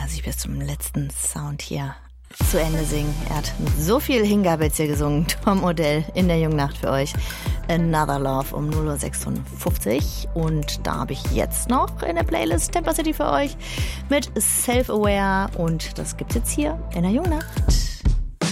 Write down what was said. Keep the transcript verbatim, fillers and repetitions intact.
lasse ich bis zum letzten Sound hier zu Ende singen. Er hat mit so viel Hingabe jetzt hier gesungen. Tom Odell in der jungen Nacht für euch. Another Love um null Uhr sechsundfünfzig. Und da habe ich jetzt noch in der Playlist Temper City für euch mit Self-Aware. Und das gibt's jetzt hier in der jungen Nacht.